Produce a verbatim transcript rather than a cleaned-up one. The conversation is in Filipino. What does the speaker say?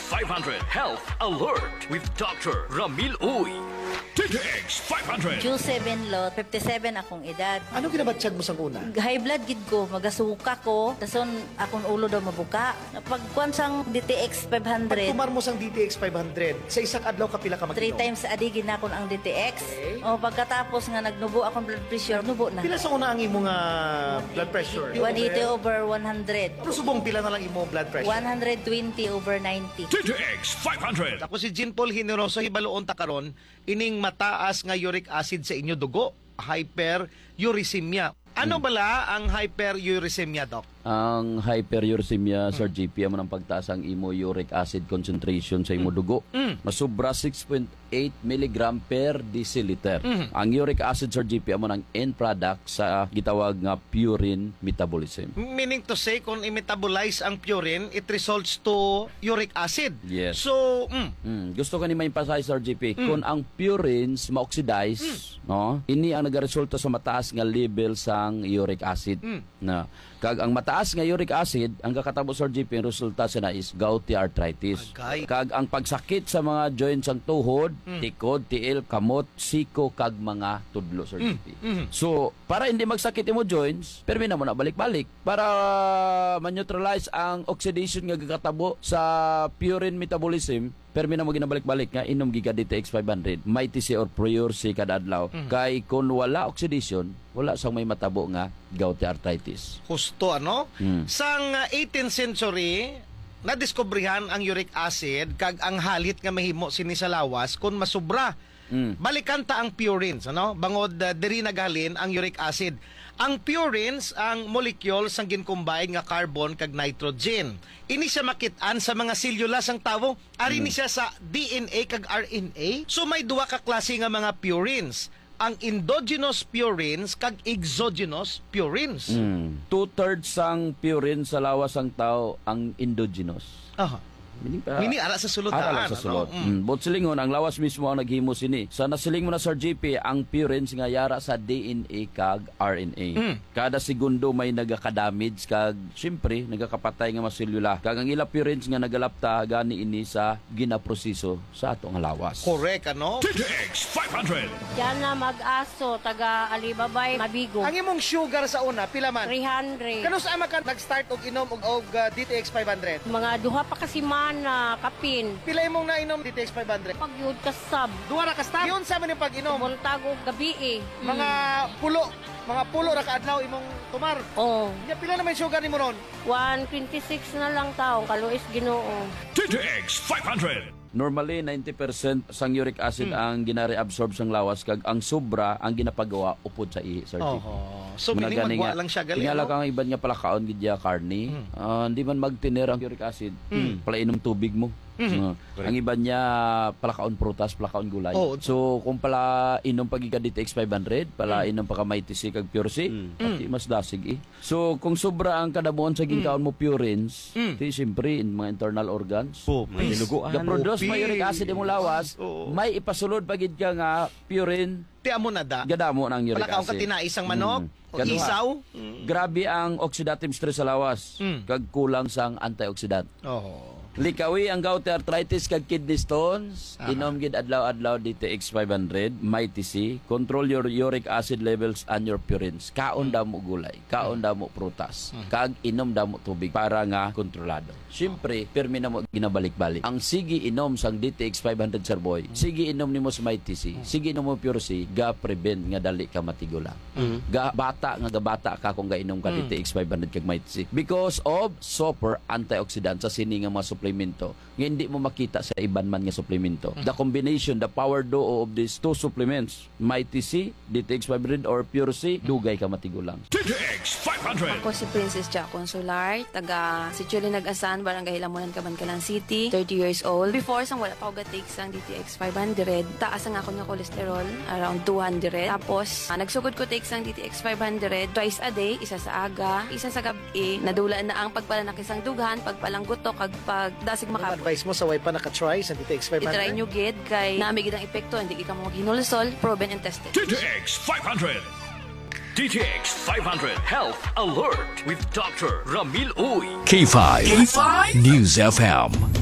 five hundred Health Alert with Doctor Ramil Uy. D T X five hundred. Q seven lot, fifty-seven akong edad. Ano ginabatsyag mo sa una? High blood gid ko, magasuka ko, dason akong ulo daw mabuka. Pagkuan sang D T X five hundred, Pagkumar mo sang D T X five hundred, sa isang adlaw ka pila ka mag three times a day ginakon ang D T X. Okay. O pagkatapos nga nagnubo akong blood pressure, nubo na. Pila sa una ang imong uh, blood pressure? one eighty over one hundred. Pero subong pila na lang imong blood pressure? one twenty over ninety. D T X five hundred. Ako si Jean Paul Generoso, hibaloon ta karon ining mataas nga uric acid sa inyo dugo, hyperuricemia. Ano bala ang hyperuricemia, Doc? Ang hyperuricemia, Sir G P, amo ng pagtaas ang imo uric acid concentration sa imo dugo. Mm. Masubra six point eight milligram per deciliter. Mm. Ang uric acid, Sir G P, amo ng end product sa gitawag nga purine metabolism. Meaning to say, kung i-metabolize ang purine, it results to uric acid. Yes. So, mm, Mm, gusto ko ni ma-emphasize, Sir G P, kung ang purines ma-oxidize, no, ini ang nagaresulta sa mataas nga level sang uric acid. Mm. Na kag ang mataas nga uric acid, ang kakatabo, Sir G P, ang resulta sa na is gouty arthritis. Agay. Kag ang pagsakit sa mga joints ang tuhod, tikod, tiil, kamot, siko, kag mga tudlo, Sir G P. mm. So, para hindi magsakit imo joints, permi na mo na balik-balik para ma-neutralize ang oxidation nga gakatabo sa purine metabolism. Permi na mo ginabalik-balik nga inom giga D T X five hundred, may T C or prior si kada adlaw. Kay kung wala oxidation, wala sang may matabo nga gouty arthritis. Husto, ano? Mm. Sang uh, eighteenth century, nadiskubrihan ang uric acid kag ang halit nga mahimo sini sa lawas kung masubra. Mm. Balikan ta ang purines, ano? Bangod uh, diri nagalin ang uric acid. Ang purines ang molecule sang gincombine nga carbon kag nitrogen. Ini siya makit-an sa mga selula sang tawo. Ari ni siya sa D N A kag R N A. So may duwa ka klase nga mga purines. Ang endogenous purines kag exogenous purines. Mm. Two-thirds sang purine sa lawas sang tao ang endogenous. Aha. Meaning, pa- Mini ara sa sulod Ara taan, sa sulod. ano? Mm. Mm. But silingon, ang lawas mismo ang naghimo sini. Sa nasiling mo na, Sir G P, ang purines nga yara sa D N A kag R N A. Mm. Kada segundo may nagaka-damage kag syempre nagakapatay nga mga selula. Kag ang ila purines nga nagalapta gani ini sa ginaproseso sa ato nga lawas. Correct, ano? D T X five hundred. Diyan na mag-aso, taga Alibabay, Mabigo. Ang imong sugar sa una, pila man? three hundred. Kano sa ama ka nag-start og inom og, og uh, D T X five hundred? Mga duha pa kasi mana, kapin. Pila imong nainom D T X five hundred? Pag yun kasab, Duha ra ka start. Yun sa man yung pag-inom. buntago gabi eh. Mga pulo, mga pulo ra ka adlaw imong tumar. Oh, Ya pila naman yung sugar nimo ron? one twenty-six na lang taong, kaluis ginoo. D T X five hundred. Normally, ninety percent sang uric acid Hmm. ang ginare-absorb sang lawas kag ang sobra ang ginapagawa upod sa ihi, Sir G P. Oh. So Muna meaning gani magwa nga, lang siya gali. tingala Ano? kang iban nga palakaon gidya karni. Ah, hindi man magtiner ang uric acid. Palainom tubig mo. Ah, ang iban niya palakaon prutas, palakaon gulay. Oh. So kung pala inom pagika D T X five hundred, pala inom pa ka may T C kag Pure C, pati mas dasig eh. So kung sobra ang kadamuan sa ginkaon mo purines, di siyempre in mga internal organs. Oh, may dinuguan. Ga-produce may uric acid imong lawas, Oo. may ipasulod pagid ka nga purine Ti amo na da. gadamo ng uric Palakaon ka acid. tinaisang manok, Mm. o Kaduha. isaw. Grabe ang oxidative stress sa lawas. Mm. Kag kulang sang antioxidant. Oh. Likawi ang gouty arthritis kag kidney stones. Aha. Inom gid adlaw-adlaw D T X five hundred, may T C. Control your uric acid levels and your purines. Kaon damo gulay, kaon damo prutas. Kag inom damo tubig para nga kontrolado. Siyempre, permi na mo ginabalik-balik. Ang sige inom sang D T X five hundred, Sir Boy. Sige inom nimo sa may T C. Sige inom mo Pure C, ga prevent nga dali ka matigula. Ga bata nga gabata ka kung gainom ka D T X five hundred kag may T C. Because of super antioxidant sa sini nga mga suplemento nga hindi mo makita sa iban man nga suplemento. The combination, the power duo of these two supplements, may T C, D T X five hundred or Pure C, dugay ka matigulang. D T X five hundred. Ako si Princess Ja Consular, taga si Chuli Nag-asan, Barangay Lamunan, Cabancalan City, thirty years old. Before, sang wala pa ako gatake sang D T X five hundred, taas ang ako nga cholesterol, around two hundred. Tapos, ah, nagsugod ko take sang D T X five hundred, twice a day, isa sa aga, isa sa gabi, nadula na ang pagpalanakis ang dughan, pagpalangguto, kag pagdasig Ano makap. advice mo sa way pa naka-try sa D T X five hundred? I-try nyo gid, kay naamig ang epekto, hindi ka mo hinulsol, proven and tested. D T X five hundred. D T X five hundred Health Alert with Doctor Ramil Uy. K five. K five News F M.